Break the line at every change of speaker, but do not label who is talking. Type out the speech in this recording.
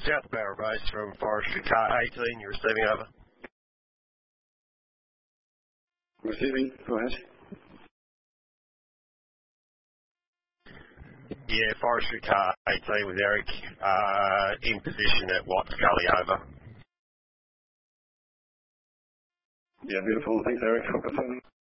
South Barra Base from Forestry Car 18, you're receiving over.
Receiving, go ahead.
Yeah, Forestry Car 18 with Eric, in position at Watts Gully, over.
Yeah, beautiful. Thanks, Eric.